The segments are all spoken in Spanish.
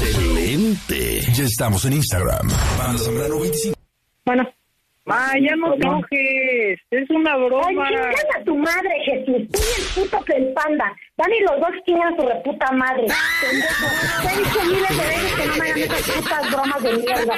Excelente. Ya estamos en Instagram. Panda Zambrano 25. Bueno. Ya no te enojes, es una broma. Ay, chingan a tu madre, Jesús. Tú y el puto que el Panda. Dani, los dos chingan a su reputa madre. Pendejo. Te he dicho miles de veces que no me hagan esas putas bromas de mierda.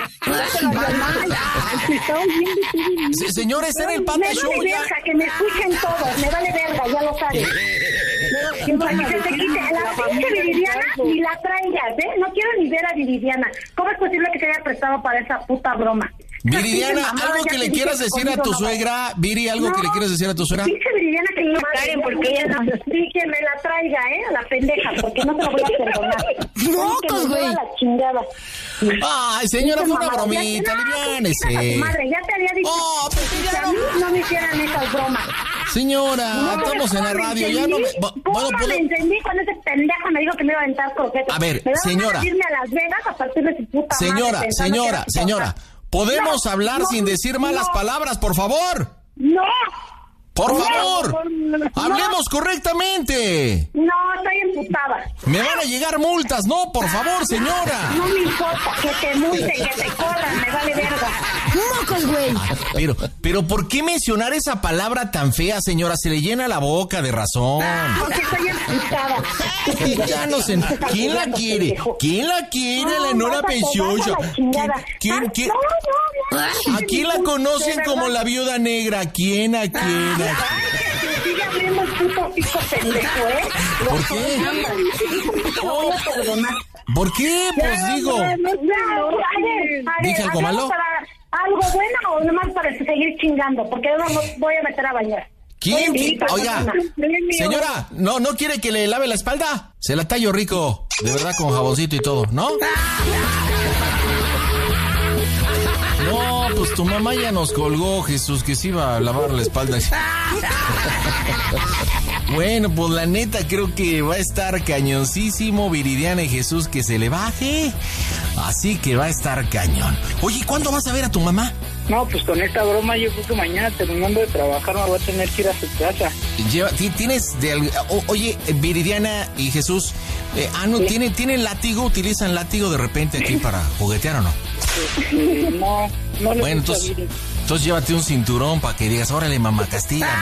Señora, está en el Panda Show. Me vale verga, que me escuchen todos. Me vale verga, ya lo sabes. Para que se te quite. La pinche Viridiana ni la traigas, ¿eh? No quiero ni ver a Viridiana. ¿Cómo es posible que te haya prestado para esa puta broma? Viridiana, ¿algo que le quieras decir a tu suegra? Viri, ¿algo que le quieras decir a tu suegra? Dice Viridiana que no paguen porque ella no... Sí, que me la traiga, a la pendeja, porque no te lo voy a perdonar. ¡Mocos, güey! La chingada. Ay, señora, fue una bromita, aliviánese. Madre, ya te había dicho que a mí no me hicieran esas bromas. Señora, estamos en la radio, ya no me... Bueno, me entendí cuando ese pendejo me dijo que me iba a aventar croquetas. A ver, señora. Me irme a Las Vegas a partir de su puta madre. Señora. ¿Podemos hablar sin decir malas palabras, por favor? ¡No! ¡Por favor! ¡Hablemos correctamente! No, estoy emputada. Me van a llegar multas, no, por favor, señora. No me importa, que te multen, que te corran, me vale verga. ¡Mocos, güey! Pero ¿por qué mencionar esa palabra tan fea, señora? Se le llena la boca de razón. Porque estoy emputada. Ya no sé. ¿Quién la quiere? ¿Quién la quiere, la Nora Preciosa? ¿Quién? ¿A quién la conocen como la viuda negra? ¿A quién? Sigue abriendo el puto pico pendejo, ¿eh? ¿Por qué? ¿Por qué? Pues digo. ¿Dije algo malo? ¿Algo bueno o nomás para seguir chingando? Porque yo no voy a meter a bañar. ¿Quién? Oiga, señora, ¿no quiere que le lave la espalda? Se la tallo rico, de verdad, con jaboncito y todo, ¿no? No, pues tu mamá ya nos colgó, Jesús, que se iba a lavar la espalda. Bueno, pues la neta creo que va a estar cañoncísimo, Viridiana y Jesús, que se le baje. Así que va a estar cañón. Oye, ¿cuándo vas a ver a tu mamá? No, pues con esta broma yo creo que mañana terminando de trabajar me voy a tener que ir a su casa. ¿Tienes oye, Viridiana y Jesús, no, ¿sí? ¿tienen látigo? ¿Utilizan látigo de repente aquí para juguetear o no? No. Bueno, entonces llévate un cinturón para que digas, órale, mamá, castígame.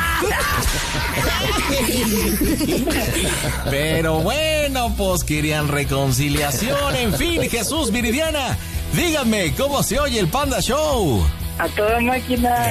Pero bueno, pues querían reconciliación. En fin, Jesús, Viridiana, díganme, ¿cómo se oye el Panda Show? A toda máquina.